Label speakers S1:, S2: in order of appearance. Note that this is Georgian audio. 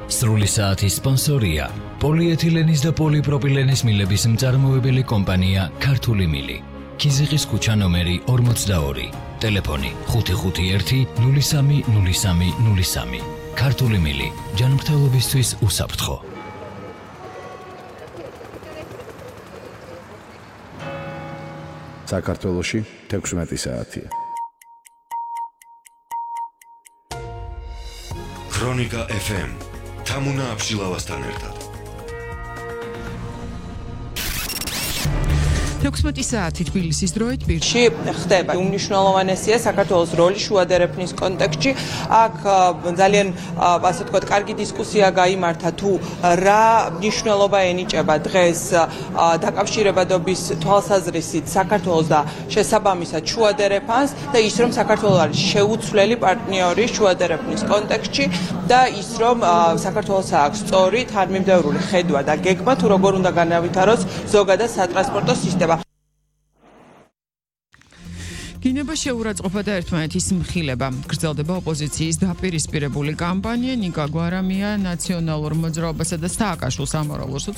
S1: სრული საათის სპონსორია პოლიეთილენის და პოლიპროპილენის მილების მწარმოებელი კომპანია ქართული მილი. ქიზიყის ქუჩა ნომერი 42. ტელეფონი 551-030303. ქართული მილი. ჯანმრთელობისთვის უსაფრთხო.
S2: საქართველოში 16 საათია.
S3: ქრონიკა FM. თამუნა აბშილავასთან ერთად.
S4: 16 საათი თბილისის დროით
S5: ბირში ხდება უმნიშვნელოვანესია საქართველოს როლი შუადერეფნის კონტექსტში. აქ ძალიან ასე ვთქვათ, კარგი დისკუსია გაიმართა თუ რა მნიშვნელობა ენიჭება დღეს დაკავშირებადობის თვალსაზრისით საქართველოს და შესაბამისად შუადერეფანს და ის რომ საქართველოს არის შეუცვლელი პარტნიორი შუადერეფნის კონტექსტში და ის რომ საქართველოს აქვს სწორი თანმიმდევრული ხედვა და გეგმა თუ როგორ უნდა განავითაროს ზოგადად სატრანსპორტო სისტემა.
S4: გინება შეურაცხყოფა და ერთმანეთის მხილება. გრძელდება ოპოზიციის დაპირისპირებული კამპანია. ნიკა გვარამია ნაციონალურ მოძრაობასა და სააკაშვილს ამორალურ